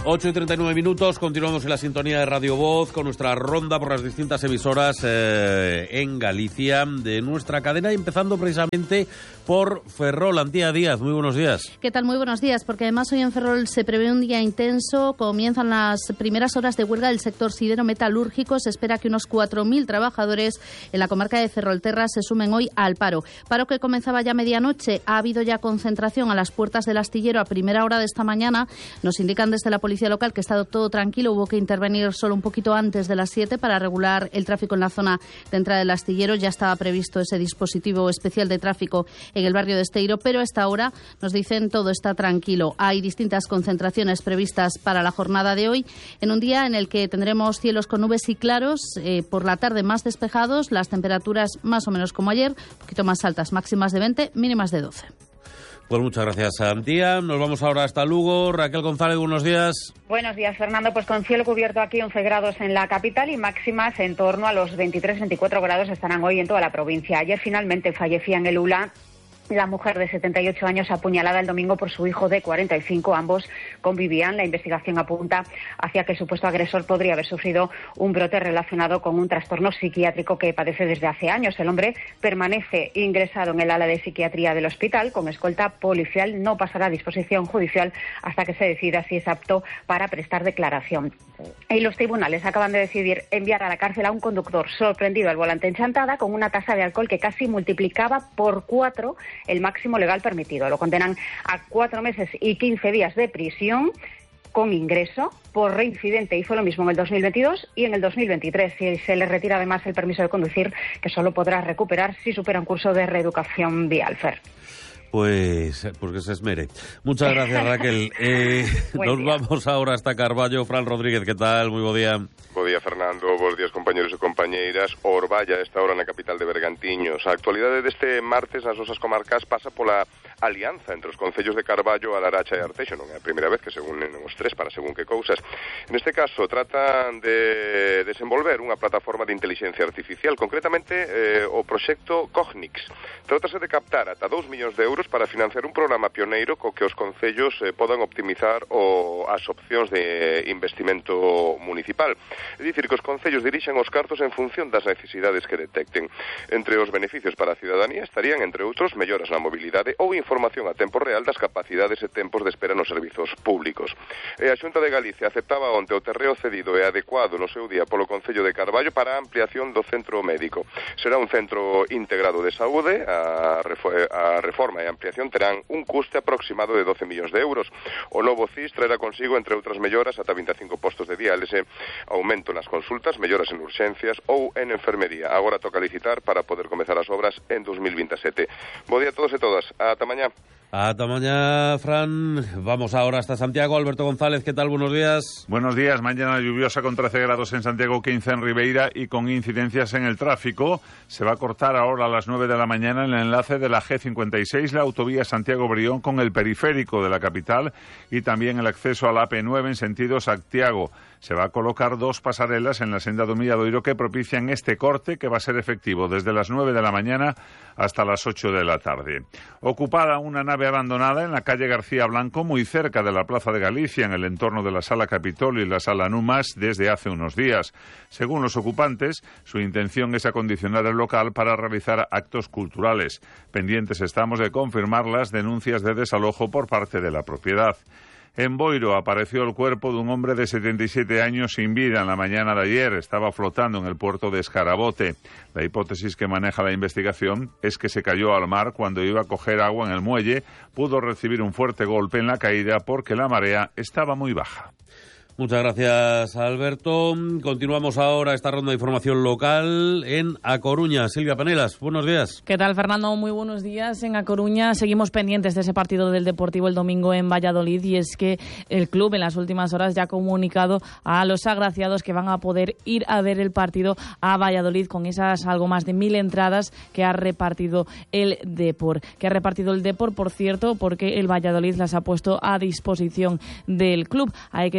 8:39, continuamos en la sintonía de Radio Voz con nuestra ronda por las distintas emisoras en Galicia de nuestra cadena, empezando precisamente por Ferrol. Antía Díaz, muy buenos días. ¿Qué tal? Muy buenos días, porque además hoy en Ferrol se prevé un día intenso. Comienzan las primeras horas de huelga del sector sidero-metalúrgico. Se espera que unos 4.000 trabajadores en la comarca de Ferrolterra se sumen hoy al paro. Paro que comenzaba ya a medianoche. Ha habido ya concentración a las puertas del astillero a primera hora de esta mañana. Nos indican desde la policía local que ha estado todo tranquilo. Hubo que intervenir solo un poquito antes de las 7 para regular el tráfico en la zona de entrada del astillero. Ya estaba previsto ese dispositivo especial de tráfico en el barrio de Esteiro, pero a esta hora nos dicen todo está tranquilo. Hay distintas concentraciones previstas para la jornada de hoy, en un día en el que tendremos cielos con nubes y claros, por la tarde más despejados, las temperaturas más o menos como ayer, un poquito más altas, máximas de 20, mínimas de 12. Pues muchas gracias, Antía. Nos vamos ahora hasta Lugo. Raquel González, buenos días. Buenos días, Fernando. Pues con cielo cubierto aquí, 11 grados en la capital y máximas en torno a los 23-24 grados estarán hoy en toda la provincia. Ayer finalmente fallecía en el Ula la mujer de 78 años apuñalada el domingo por su hijo de 45. Ambos convivían. La investigación apunta hacia que el supuesto agresor podría haber sufrido un brote relacionado con un trastorno psiquiátrico que padece desde hace años. El hombre permanece ingresado en el ala de psiquiatría del hospital con escolta policial. No pasará a disposición judicial hasta que se decida si es apto para prestar declaración. Y los tribunales acaban de decidir enviar a la cárcel a un conductor sorprendido al volante en Chantada con una tasa de alcohol que casi multiplicaba por 4 el máximo legal permitido. Lo condenan a 4 meses y 15 días de prisión con ingreso por reincidente. Hizo lo mismo en el 2022 y en el 2023. Y se le retira además el permiso de conducir, que solo podrá recuperar si supera un curso de reeducación vial. Fer. Pues porque se esmere. Muchas gracias, Raquel. Nos vamos ahora hasta Carballo. Fran Rodríguez, ¿qué tal? Muy buen día. Bo día, Fernando. Bos días, compañeros e compañeiras. Orballa, esta hora na capital de Bergantiños. A actualidade deste martes nas nosas comarcas pasa pola alianza entre os concellos de Carballo, Alaracha e Arteixo. Non é a primeira vez que se unen os tres para según que cousas. Neste caso, tratan de desenvolver unha plataforma de inteligencia artificial, concretamente o proxecto Cognix. Trátase de captar ata 2 millóns de euros para financiar un programa pioneiro co que os concellos podan optimizar as opcións de investimento municipal. É dicir, que os concellos dirixen os cartos en función das necesidades que detecten. Entre os beneficios para a cidadanía estarían, entre outros, melloras na mobilidade ou información a tempo real das capacidades e tempos de espera nos servizos públicos. E a Xunta de Galicia aceptaba onte o terreo cedido e adecuado no seu día polo Concello de Carballo para a ampliación do centro médico. Será un centro integrado de saúde. A reforma e a ampliación terán un custe aproximado de 12 millóns de euros. O novo CIS traerá consigo, entre outras melloras, ata 25 postos de diálise, aumento nas consultas, melloras en urxencias ou en enfermería. Agora toca licitar para poder comezar as obras en 2027. Bo día a todos e todas. Ata mañá. Hasta mañana, Fran. Vamos ahora hasta Santiago. Alberto González, ¿qué tal? Buenos días. Buenos días. Mañana lluviosa con 13 grados en Santiago, 15 en Ribeira y con incidencias en el tráfico. Se va a cortar ahora a las 9 de la mañana el enlace de la G56, la autovía Santiago-Brión con el periférico de la capital y también el acceso a la AP9 en sentido Santiago. Se va a colocar 2 pasarelas en la senda do Milladoiro que propician este corte que va a ser efectivo desde las 9 de la mañana hasta las 8 de la tarde. Ocupada una nave abandonada en la calle García Blanco, muy cerca de la Plaza de Galicia, en el entorno de la Sala Capitolio y la Sala Numas, desde hace unos días. Según los ocupantes, su intención es acondicionar el local para realizar actos culturales. Pendientes estamos de confirmar las denuncias de desalojo por parte de la propiedad. En Boiro apareció el cuerpo de un hombre de 77 años sin vida en la mañana de ayer. Estaba flotando en el puerto de Escarabote. La hipótesis que maneja la investigación es que se cayó al mar cuando iba a coger agua en el muelle. Pudo recibir un fuerte golpe en la caída porque la marea estaba muy baja. Muchas gracias, Alberto. Continuamos ahora esta ronda de información local en A Coruña. Silvia Panelas, buenos días. ¿Qué tal, Fernando? Muy buenos días. En A Coruña seguimos pendientes de ese partido del Deportivo el domingo en Valladolid, y es que el club en las últimas horas ya ha comunicado a los agraciados que van a poder ir a ver el partido a Valladolid con esas algo más de 1.000 entradas que ha repartido el Depor. Por cierto, porque el Valladolid las ha puesto a disposición del club. Hay que decir que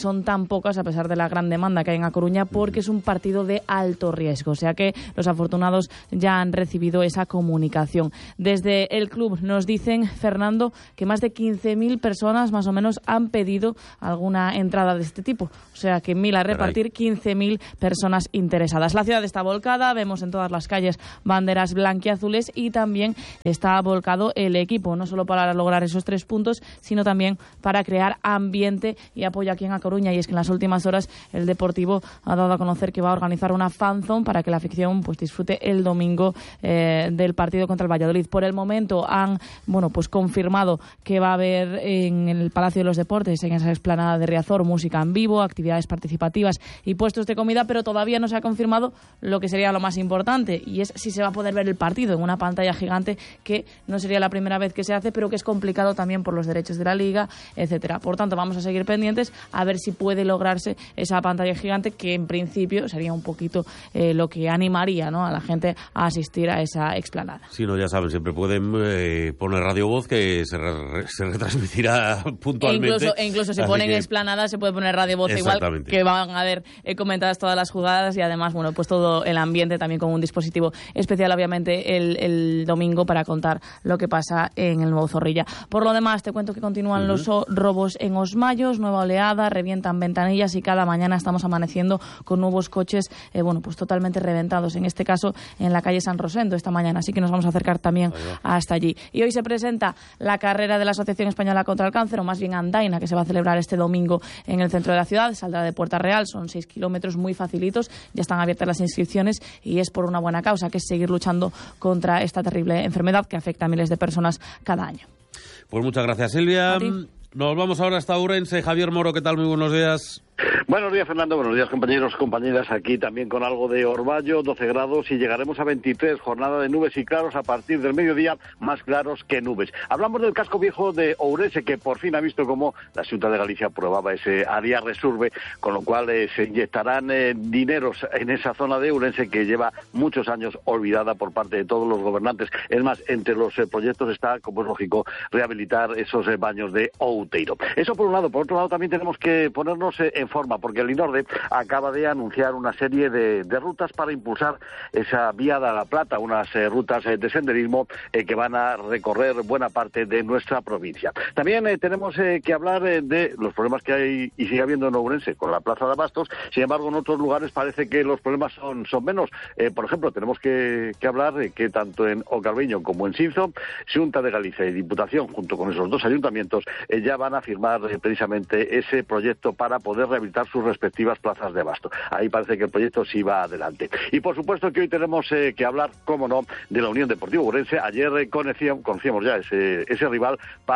son tan pocas a pesar de la gran demanda que hay en A Coruña, porque es un partido de alto riesgo. O sea que los afortunados ya han recibido esa comunicación. Desde el club nos dicen, Fernando, que más de 15.000 personas más o menos han pedido alguna entrada de este tipo. O sea que 1.000 a repartir, 15.000 personas interesadas. La ciudad está volcada, vemos en todas las calles banderas blanquiazules y también está volcado el equipo, no solo para lograr esos 3 puntos, sino también para crear ambiente y apoyo aquí en A Coruña. Y es que en las últimas horas el Deportivo ha dado a conocer que va a organizar una fanzone para que la afición pues disfrute el domingo del partido contra el Valladolid. Por el momento han pues confirmado que va a haber en el Palacio de los Deportes, en esa explanada de Riazor, música en vivo, actividades participativas y puestos de comida, pero todavía no se ha confirmado lo que sería lo más importante, y es si se va a poder ver el partido en una pantalla gigante, que no sería la primera vez que se hace, pero que es complicado también por los derechos de la Liga, etcétera. Por tanto, vamos a seguir pendientes a ver si puede lograrse esa pantalla gigante, que en principio sería un poquito lo que animaría, ¿no?, a la gente a asistir a esa explanada. Si no, ya saben, siempre pueden poner Radio Voz, que se retransmitirá puntualmente. E incluso se ponen explanada, se puede poner Radio Voz igual, que van a ver comentadas todas las jugadas, y además, pues todo el ambiente también con un dispositivo especial, obviamente, el domingo para contar lo que pasa en el nuevo Zorrilla. Por lo demás, te cuento que continúan los robos en Osmayos, nueva oleada, revientan ventanillas y cada mañana estamos amaneciendo con nuevos coches, pues totalmente reventados, en este caso en la calle San Rosendo esta mañana, así que nos vamos a acercar también hasta allí. Y hoy se presenta la carrera de la Asociación Española contra el Cáncer, o más bien Andaina, que se va a celebrar este domingo en el centro de la ciudad. Saldrá de Puerta Real, son 6 kilómetros muy facilitos, ya están abiertas las inscripciones y es por una buena causa, que es seguir luchando contra esta terrible enfermedad que afecta a miles de personas cada año. Pues muchas gracias, Silvia. Nos vamos ahora hasta Ourense. Javier Moro, ¿qué tal? Muy buenos días. Buenos días, Fernando. Buenos días, compañeros, compañeras. Aquí también con algo de orvallo, 12 grados y llegaremos a 23. Jornada de nubes y claros a partir del mediodía, más claros que nubes. Hablamos del casco viejo de Ourense, que por fin ha visto cómo la Xunta de Galicia aprobaba ese área resurbe, con lo cual se inyectarán dineros en esa zona de Ourense que lleva muchos años olvidada por parte de todos los gobernantes. Es más, entre los proyectos está, como es lógico, rehabilitar esos baños de Outeiro. Eso por un lado. Por otro lado, también tenemos que ponernos en forma, porque el INORDE acaba de anunciar una serie de rutas para impulsar esa Vía de la Plata, unas rutas de senderismo que van a recorrer buena parte de nuestra provincia. También tenemos que hablar de los problemas que hay y sigue habiendo en Ourense con la Plaza de Abastos. Sin embargo, en otros lugares parece que los problemas son menos. Por ejemplo, tenemos que hablar de que tanto en O Calviño como en Sinzo, Xunta de Galicia y Diputación, junto con esos dos ayuntamientos, ya van a firmar precisamente ese proyecto para poder rehabilitar sus respectivas plazas de abasto. Ahí parece que el proyecto sí va adelante. Y por supuesto que hoy tenemos que hablar, cómo no, de la Unión Deportiva Ourense. Ayer conocíamos ya ese rival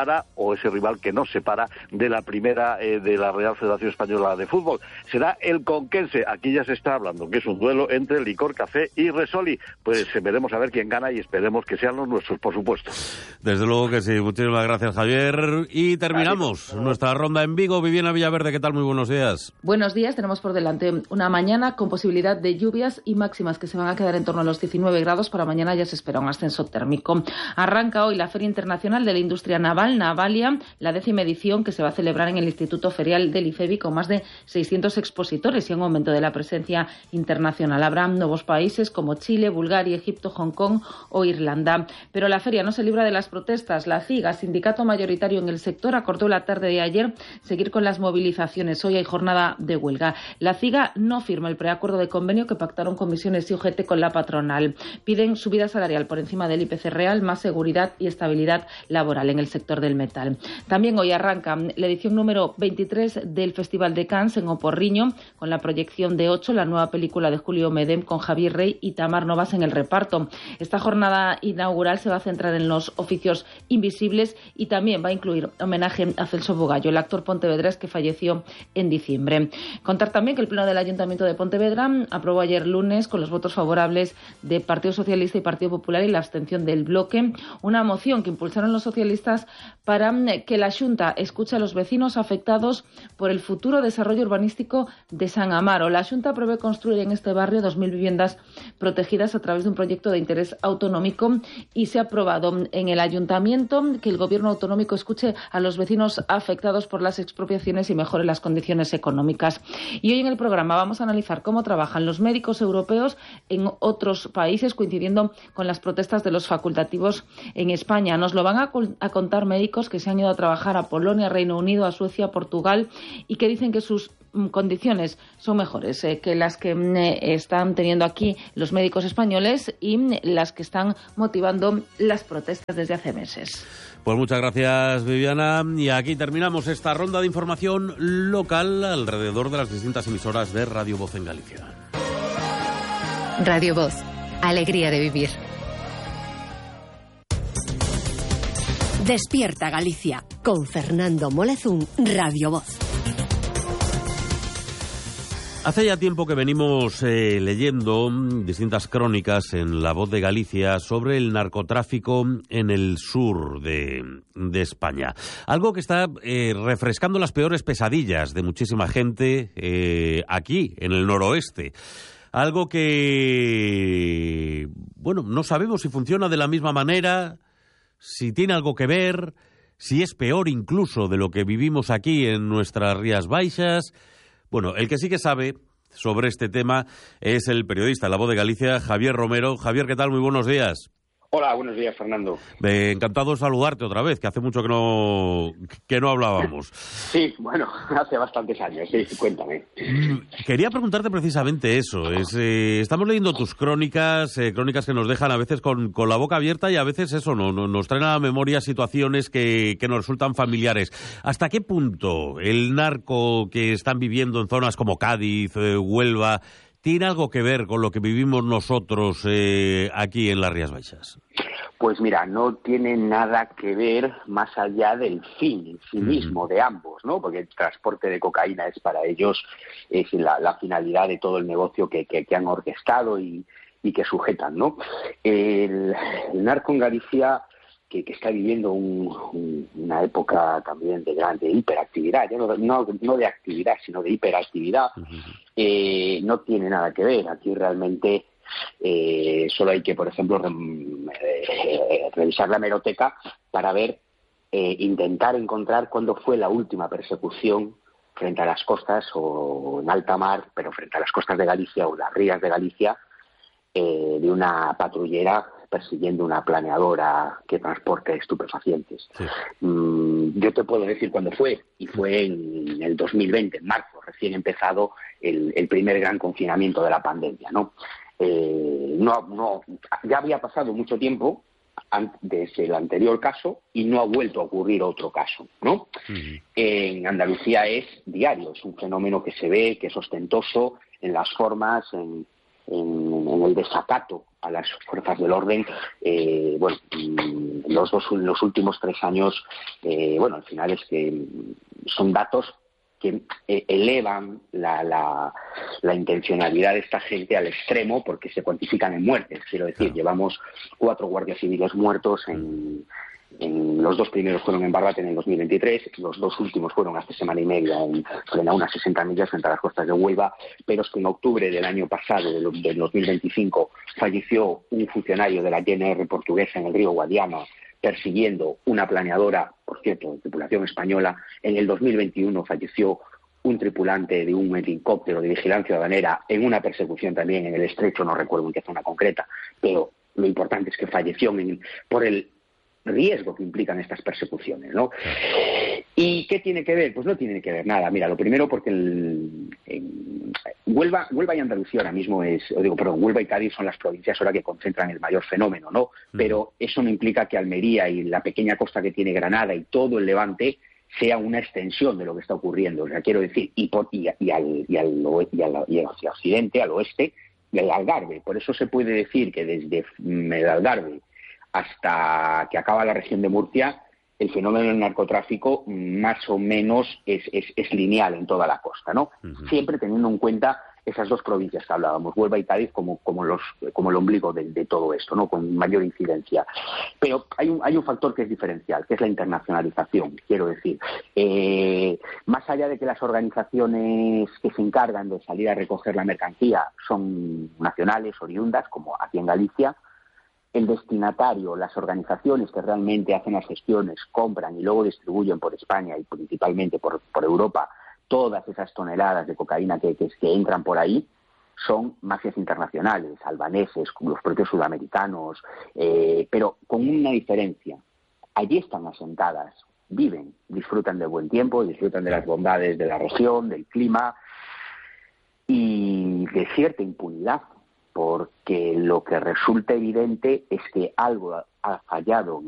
ese rival que nos separa de la primera de la Real Federación Española de Fútbol. Será el Conquense. Aquí ya se está hablando que es un duelo entre Licor Café y Resoli. Pues veremos a ver quién gana y esperemos que sean los nuestros, por supuesto. Desde luego que sí. Muchísimas gracias, Javier. Y terminamos nuestra ronda en Vigo. Viviana Villaverde, ¿qué tal? Muy buenos días. Buenos días. Tenemos por delante una mañana con posibilidad de lluvias y máximas que se van a quedar en torno a los 19 grados. Para mañana ya se espera un ascenso térmico. Arranca hoy la Feria Internacional de la Industria Naval, Navalia, la 10ª edición, que se va a celebrar en el Instituto Ferial del IFEBI con más de 600 expositores y un aumento de la presencia internacional. Habrá nuevos países como Chile, Bulgaria, Egipto, Hong Kong o Irlanda. Pero la feria no se libra de las protestas. La CIGA, sindicato mayoritario en el sector, acordó la tarde de ayer seguir con las movilizaciones. Hoy hay jornada de huelga. La CIGA no firma el preacuerdo de convenio que pactaron comisiones y UGT con la patronal. Piden subida salarial por encima del IPC real, más seguridad y estabilidad laboral en el sector del metal. También hoy arranca la edición número 23 del Festival de Cannes en Oporriño, con la proyección de 8, la nueva película de Julio Medem con Javier Rey y Tamar Novas en el reparto. Esta jornada inaugural se va a centrar en los oficios invisibles y también va a incluir homenaje a Celso Bugallo, el actor pontevedrés que falleció en diciembre. Contar también que el Pleno del Ayuntamiento de Pontevedra aprobó ayer lunes, con los votos favorables de Partido Socialista y Partido Popular y la abstención del Bloque, una moción que impulsaron los socialistas para que la Xunta escuche a los vecinos afectados por el futuro desarrollo urbanístico de San Amaro. La Xunta prevé construir en este barrio 2.000 viviendas protegidas a través de un proyecto de interés autonómico y se ha aprobado en el Ayuntamiento que el Gobierno autonómico escuche a los vecinos afectados por las expropiaciones y mejore las condiciones económicas. económicas. Y hoy en el programa vamos a analizar cómo trabajan los médicos europeos en otros países, coincidiendo con las protestas de los facultativos en España. Nos lo van a contar médicos que se han ido a trabajar a Polonia, Reino Unido, a Suecia, Portugal, y que dicen que sus condiciones son mejores que las que están teniendo aquí los médicos españoles y las que están motivando las protestas desde hace meses. Pues muchas gracias, Viviana. Y aquí terminamos esta ronda de información local alrededor de las distintas emisoras de Radio Voz en Galicia. Radio Voz, alegría de vivir. Despierta Galicia, con Fernando Molezún, Radio Voz. Hace ya tiempo que venimos leyendo distintas crónicas en La Voz de Galicia sobre el narcotráfico en el sur de España. Algo que está refrescando las peores pesadillas de muchísima gente aquí, en el noroeste. Algo que, bueno, no sabemos si funciona de la misma manera, si tiene algo que ver, si es peor incluso de lo que vivimos aquí en nuestras Rías Baixas. Bueno, el que sí que sabe sobre este tema es el periodista de La Voz de Galicia, Javier Romero. Javier, ¿qué tal? Muy buenos días. Hola, buenos días, Fernando. Encantado de saludarte otra vez, que hace mucho que no hablábamos. Sí, bueno, hace bastantes años, sí, cuéntame. Quería preguntarte precisamente eso. Estamos leyendo tus crónicas, crónicas que nos dejan a veces con la boca abierta y a veces eso nos traen a la memoria situaciones que nos resultan familiares. ¿Hasta qué punto el narco que están viviendo en zonas como Cádiz, Huelva, tiene algo que ver con lo que vivimos nosotros aquí en las Rías Baixas? Pues mira, no tiene nada que ver más allá del fin en sí mismo de ambos, ¿no? Porque el transporte de cocaína es para ellos la finalidad de todo el negocio que han orquestado y que sujetan, ¿no? El narco en Galicia, que está viviendo una época también de grande hiperactividad, ya no de actividad, sino de hiperactividad, no tiene nada que ver. Aquí realmente solo hay que, por ejemplo, revisar la hemeroteca para ver, intentar encontrar cuándo fue la última persecución frente a las costas o en alta mar, pero frente a las costas de Galicia o las rías de Galicia, de una patrullera persiguiendo una planeadora que transporte estupefacientes. Sí. Yo te puedo decir cuándo fue, y fue en el 2020, en marzo, recién empezado el primer gran confinamiento de la pandemia, ¿no? Ya había pasado mucho tiempo desde el anterior caso y no ha vuelto a ocurrir otro caso, ¿no? Uh-huh. En Andalucía es diario, es un fenómeno que se ve, que es ostentoso en las formas, en el desacato a las fuerzas del orden. Los últimos 3 años, al final es que son datos que elevan la intencionalidad de esta gente al extremo porque se cuantifican en muertes. Quiero decir, llevamos 4 guardias civiles muertos los 2 primeros fueron en Barbate en el 2023, los 2 últimos fueron hace semana y media frente a unas 60 millas frente a las costas de Huelva, pero es que en octubre del año pasado, del 2025, falleció un funcionario de la GNR portuguesa en el río Guadiana persiguiendo una planeadora, por cierto, de tripulación española. En el 2021 falleció un tripulante de un helicóptero de vigilancia aduanera en una persecución también en el estrecho, no recuerdo en qué zona concreta, pero lo importante es que falleció por el riesgo que implican estas persecuciones, ¿no? ¿Y qué tiene que ver? Pues no tiene que ver nada. Mira, lo primero porque Huelva y Andalucía ahora mismo Huelva y Cádiz son las provincias ahora que concentran el mayor fenómeno, ¿no? Pero eso no implica que Almería y la pequeña costa que tiene Granada y todo el Levante sea una extensión de lo que está ocurriendo. O sea, quiero decir, y hacia occidente, al oeste, del Algarve. Por eso se puede decir que desde el Algarve hasta que acaba la región de Murcia, el fenómeno del narcotráfico más o menos es lineal en toda la costa, ¿no? Uh-huh. Siempre teniendo en cuenta esas 2 provincias que hablábamos, Huelva y Cádiz, como el ombligo de todo esto, ¿no? Con mayor incidencia. Pero hay un factor que es diferencial, que es la internacionalización, quiero decir. Más allá de que las organizaciones que se encargan de salir a recoger la mercancía son nacionales, oriundas, como aquí en Galicia, el destinatario, las organizaciones que realmente hacen las gestiones, compran y luego distribuyen por España y principalmente por Europa todas esas toneladas de cocaína que entran por ahí son mafias internacionales, albaneses, los propios sudamericanos, pero con una diferencia. Allí están asentadas, viven, disfrutan del buen tiempo, disfrutan de las bondades de la región, del clima y de cierta impunidad, porque lo que resulta evidente es que algo ha fallado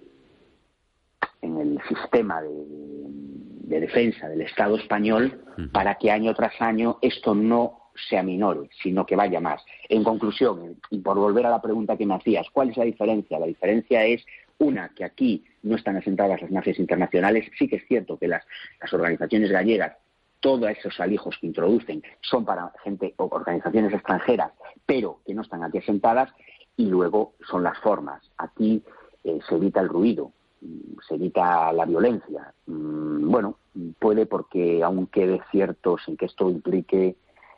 en el sistema de defensa del Estado español para que año tras año esto no se aminore, sino que vaya más. En conclusión, y por volver a la pregunta que me hacías, ¿cuál es la diferencia? La diferencia es, una, que aquí no están asentadas las mafias internacionales. Sí que es cierto que las organizaciones gallegas, todos esos alijos que introducen son para gente o organizaciones extranjeras, pero que no están aquí asentadas. Y luego son las formas. Aquí se evita el ruido, se evita la violencia. Bueno, puede porque aún quede cierto sin que esto implique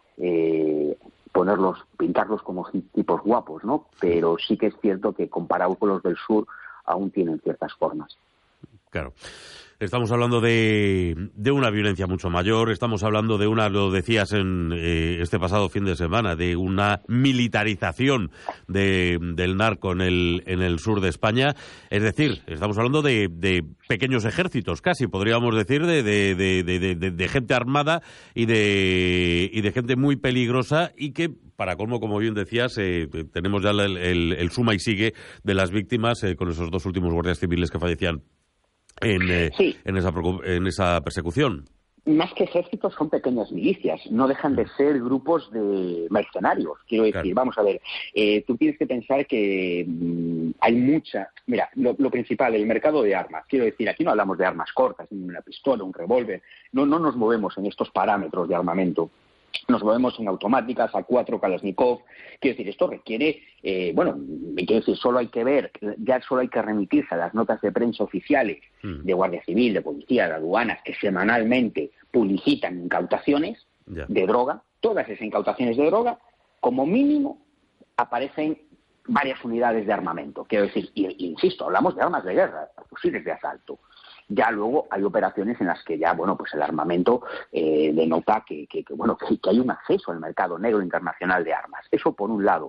pintarlos como tipos guapos, ¿no? Pero sí que es cierto que comparado con los del sur aún tienen ciertas formas. Claro. Estamos hablando de una violencia mucho mayor, estamos hablando de lo decías en este pasado fin de semana, de una militarización del narco en el sur de España. Es decir, estamos hablando de pequeños ejércitos, casi, podríamos decir, de gente armada y de gente muy peligrosa y que, para colmo, como bien decías, tenemos ya el suma y sigue de las víctimas con esos 2 últimos guardias civiles que fallecían en esa persecución. Más que ejércitos son pequeñas milicias, no dejan de ser grupos de mercenarios. Quiero decir, claro. Vamos a ver, tú tienes que pensar que hay mucha... Mira, lo principal, el mercado de armas. Quiero decir, aquí no hablamos de armas cortas, una pistola, un revólver. No nos movemos en estos parámetros de armamento. Nos movemos en automáticas, A4, Kalashnikov. Quiero decir, esto requiere, solo hay que ver, ya solo hay que remitirse a las notas de prensa oficiales de Guardia Civil, de Policía, de Aduanas, que semanalmente publicitan incautaciones de droga. Todas esas incautaciones de droga, como mínimo, aparecen varias unidades de armamento. Quiero decir, insisto, hablamos de armas de guerra, fusiles de asalto. Ya luego hay operaciones en las que ya, pues el armamento denota que hay un acceso al mercado negro internacional de armas. Eso por un lado.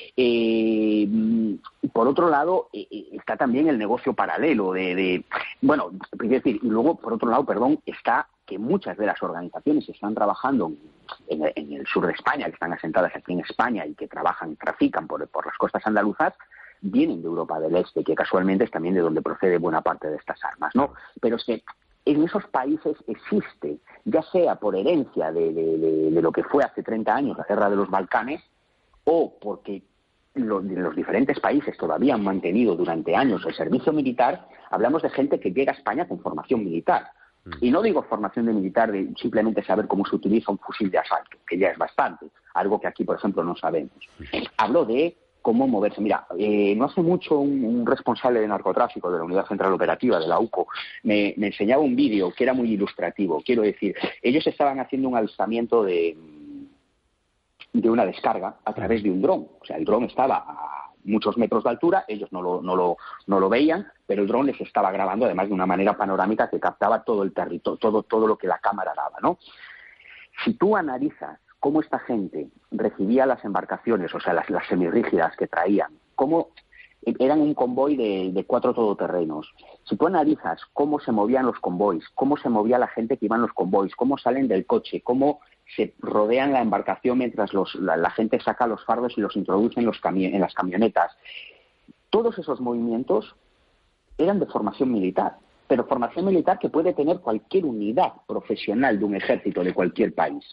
Por otro lado, está también el negocio paralelo y luego, por otro lado, está que muchas de las organizaciones que están trabajando en el sur de España, que están asentadas aquí en España y que trafican por las costas andaluzas, vienen de Europa del Este, que casualmente es también de donde procede buena parte de estas armas, ¿no? Pero es que en esos países existe, ya sea por herencia de lo que fue hace 30 años la guerra de los Balcanes, o porque los diferentes países todavía han mantenido durante años el servicio militar. Hablamos de gente que llega a España con formación militar. Y no digo formación de militar de simplemente saber cómo se utiliza un fusil de asalto, que ya es bastante, algo que aquí, por ejemplo, no sabemos. Hablo de cómo moverse. Mira, no hace mucho un responsable de narcotráfico de la Unidad Central Operativa de la UCO me enseñaba un vídeo que era muy ilustrativo. Quiero decir, ellos estaban haciendo un alistamiento de una descarga a través de un dron. O sea, el dron estaba a muchos metros de altura, ellos no lo veían, pero el dron les estaba grabando además de una manera panorámica que captaba todo el territorio, todo lo que la cámara daba, ¿no? Si tú analizas cómo esta gente recibía las embarcaciones, o sea, las semirrígidas que traían, cómo eran un convoy de 4 todoterrenos. Si tú analizas cómo se movían los convoys, cómo se movía la gente que iba en los convoys, cómo salen del coche, cómo se rodean la embarcación mientras la gente saca los fardos y los introduce en las camionetas, todos esos movimientos eran de formación militar, pero formación militar que puede tener cualquier unidad profesional de un ejército de cualquier país.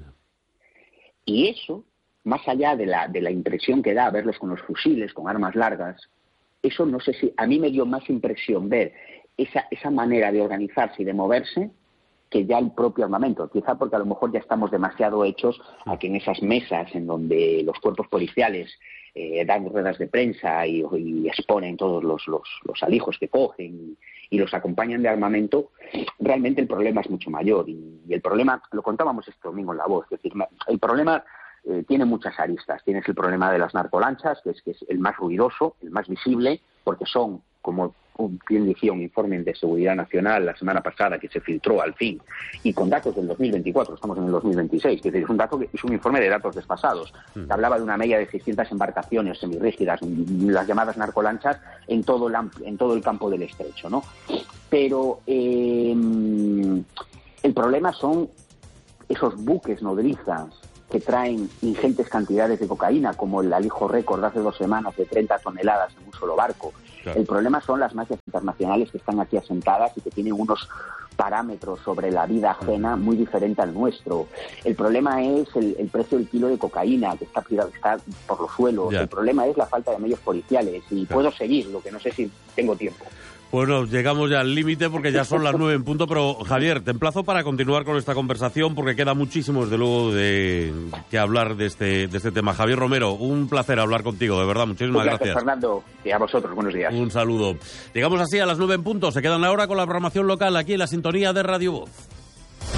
Y eso, más allá de la impresión que da verlos con los fusiles, con armas largas, eso no sé si a mí me dio más impresión ver esa manera de organizarse y de moverse que ya el propio armamento. Quizá porque a lo mejor ya estamos demasiado hechos a que en esas mesas en donde los cuerpos policiales dan ruedas de prensa y exponen todos los alijos que cogen y los acompañan de armamento, realmente el problema es mucho mayor. Y el problema, lo contábamos este domingo en La Voz, es decir, el problema tiene muchas aristas. Tienes el problema de las narcolanchas, que es el más ruidoso, el más visible, porque son, como quien decía un informe de seguridad nacional la semana pasada que se filtró al fin, y con datos del 2024, estamos en el 2026, que es un dato que es un informe de datos desfasados. Se hablaba de una media de 600 embarcaciones semirrígidas, las llamadas narcolanchas, en todo el campo del estrecho, ¿no? Pero el problema son esos buques nodrizas que traen ingentes cantidades de cocaína, como el alijo récord de hace 2 semanas de 30 toneladas en un solo barco. Claro. El problema son las mafias internacionales que están aquí asentadas y que tienen unos parámetros sobre la vida ajena muy diferente al nuestro. El problema es el precio del kilo de cocaína, que está por los suelos. Ya. El problema es la falta de medios policiales. Y puedo seguir, lo que no sé si tengo tiempo. Bueno, llegamos ya al límite porque ya son las 9 en punto, pero Javier, te emplazo para continuar con esta conversación porque queda muchísimo, desde luego, que hablar de este tema. Javier Romero, un placer hablar contigo, de verdad, muchísimas gracias. Fernando, y a vosotros, buenos días. Un saludo. Llegamos así a las 9 en punto, se quedan ahora con la programación local aquí en la sintonía de Radio Voz.